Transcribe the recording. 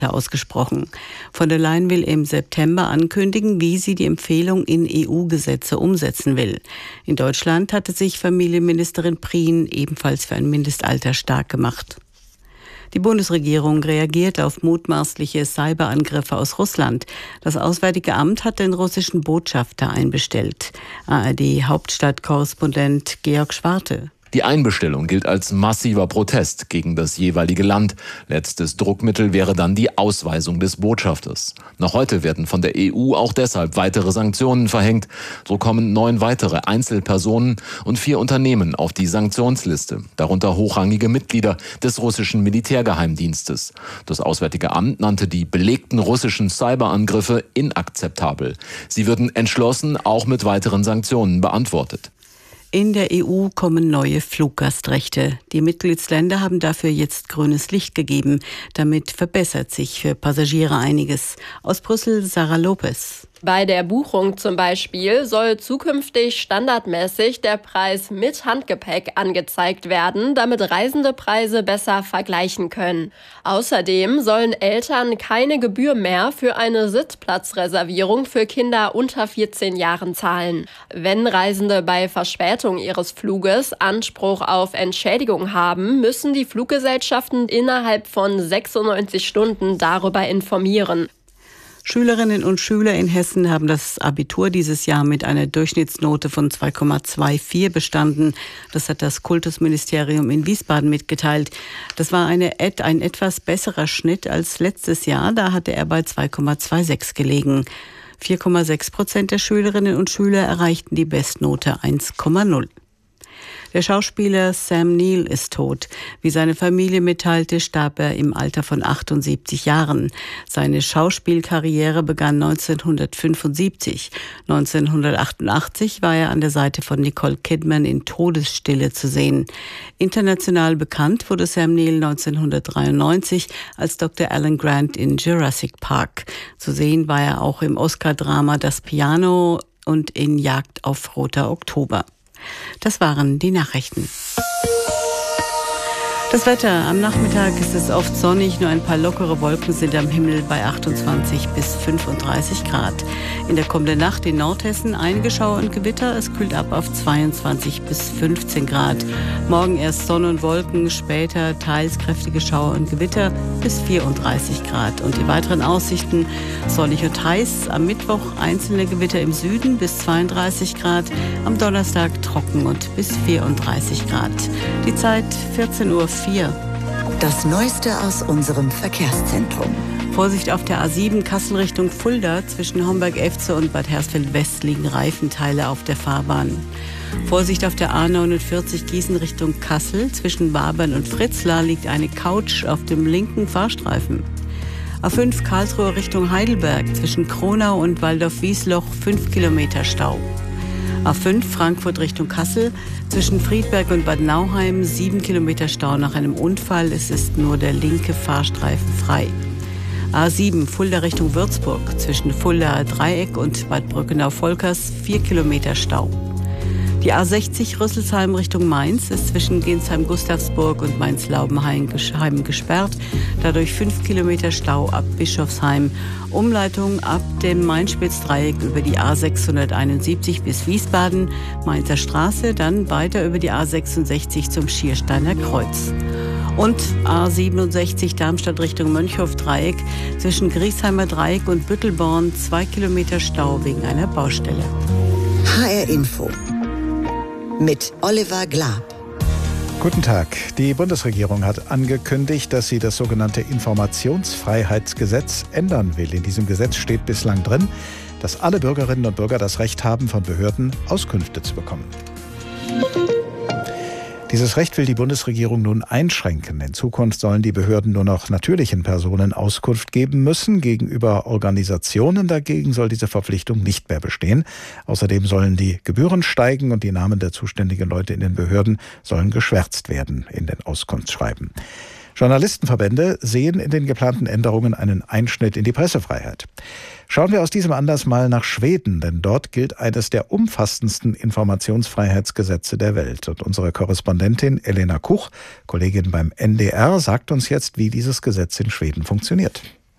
ausgesprochen. Von der Leyen will im September ankündigen, wie sie die Empfehlung in EU-Gesetze umsetzen will. In Deutschland hatte sich Familienministerin Prien ebenfalls für ein Mindestalter stark gemacht. Die Bundesregierung reagiert auf mutmaßliche Cyberangriffe aus Russland. Das Auswärtige Amt hat den russischen Botschafter einbestellt. ARD-Hauptstadtkorrespondent Georg Schwarte. Die Einbestellung gilt als massiver Protest gegen das jeweilige Land. Letztes Druckmittel wäre dann die Ausweisung des Botschafters. Noch heute werden von der EU auch deshalb weitere Sanktionen verhängt. So kommen 9 weitere Einzelpersonen und 4 Unternehmen auf die Sanktionsliste, darunter hochrangige Mitglieder des russischen Militärgeheimdienstes. Das Auswärtige Amt nannte die belegten russischen Cyberangriffe inakzeptabel. Sie würden entschlossen auch mit weiteren Sanktionen beantwortet. In der EU kommen neue Fluggastrechte. Die Mitgliedsländer haben dafür jetzt grünes Licht gegeben. Damit verbessert sich für Passagiere einiges. Aus Brüssel Sarah Lopez. Bei der Buchung zum Beispiel soll zukünftig standardmäßig der Preis mit Handgepäck angezeigt werden, damit Reisende Preise besser vergleichen können. Außerdem sollen Eltern keine Gebühr mehr für eine Sitzplatzreservierung für Kinder unter 14 Jahren zahlen. Wenn Reisende bei Verspätung ihres Fluges Anspruch auf Entschädigung haben, müssen die Fluggesellschaften innerhalb von 96 Stunden darüber informieren. Schülerinnen und Schüler in Hessen haben das Abitur dieses Jahr mit einer Durchschnittsnote von 2,24 bestanden. Das hat das Kultusministerium in Wiesbaden mitgeteilt. Das war ein etwas besserer Schnitt als letztes Jahr. Da hatte er bei 2,26 gelegen. 4,6% der Schülerinnen und Schüler erreichten die Bestnote 1,0. Der Schauspieler Sam Neill ist tot. Wie seine Familie mitteilte, starb er im Alter von 78 Jahren. Seine Schauspielkarriere begann 1975. 1988 war er an der Seite von Nicole Kidman in Todesstille zu sehen. International bekannt wurde Sam Neill 1993 als Dr. Alan Grant in Jurassic Park. Zu sehen war er auch im Oscar-Drama Das Piano und in Jagd auf Roter Oktober. Das waren die Nachrichten. Das Wetter. Am Nachmittag ist es oft sonnig, nur ein paar lockere Wolken sind am Himmel bei 28 bis 35 Grad. In der kommenden Nacht in Nordhessen einige Schauer und Gewitter. Es kühlt ab auf 22 bis 15 Grad. Morgen erst Sonne und Wolken, später teils kräftige Schauer und Gewitter bis 34 Grad. Und die weiteren Aussichten: sonnig und heiß. Am Mittwoch einzelne Gewitter im Süden bis 32 Grad. Am Donnerstag trocken und bis 34 Grad. Die Zeit 14:04 Uhr. Das Neueste aus unserem Verkehrszentrum. Vorsicht auf der A7 Kassel Richtung Fulda. Zwischen Homberg-Efze und Bad Hersfeld-West liegen Reifenteile auf der Fahrbahn. Vorsicht auf der A49 Gießen Richtung Kassel. Zwischen Wabern und Fritzlar liegt eine Couch auf dem linken Fahrstreifen. A5 Karlsruhe Richtung Heidelberg. Zwischen Kronau und Waldorf-Wiesloch 5 Kilometer Stau. A5 Frankfurt Richtung Kassel, zwischen Friedberg und Bad Nauheim 7 Kilometer Stau nach einem Unfall. Es ist nur der linke Fahrstreifen frei. A7 Fulda Richtung Würzburg, zwischen Fulda Dreieck und Bad Brückenau-Volkers 4 Kilometer Stau. Die A60 Rüsselsheim Richtung Mainz ist zwischen Gensheim-Gustavsburg und Mainz-Laubenheim gesperrt. Dadurch 5 Kilometer Stau ab Bischofsheim. Umleitung ab dem Main-Spitz-Dreieck über die A671 bis Wiesbaden, Mainzer Straße, dann weiter über die A66 zum Schiersteiner Kreuz. Und A67 Darmstadt Richtung Mönchhof-Dreieck, zwischen Griesheimer Dreieck und Büttelborn 2 Kilometer Stau wegen einer Baustelle. HR Info mit Oliver Glab. Guten Tag. Die Bundesregierung hat angekündigt, dass sie das sogenannte Informationsfreiheitsgesetz ändern will. In diesem Gesetz steht bislang drin, dass alle Bürgerinnen und Bürger das Recht haben, von Behörden Auskünfte zu bekommen. Dieses Recht will die Bundesregierung nun einschränken. In Zukunft sollen die Behörden nur noch natürlichen Personen Auskunft geben müssen. Gegenüber Organisationen dagegen soll diese Verpflichtung nicht mehr bestehen. Außerdem sollen die Gebühren steigen und die Namen der zuständigen Leute in den Behörden sollen geschwärzt werden in den Auskunftsschreiben. Journalistenverbände sehen in den geplanten Änderungen einen Einschnitt in die Pressefreiheit. Schauen wir aus diesem Anlass mal nach Schweden, denn dort gilt eines der umfassendsten Informationsfreiheitsgesetze der Welt. Und unsere Korrespondentin Elena Kuch, Kollegin beim NDR, sagt uns jetzt, wie dieses Gesetz in Schweden funktioniert.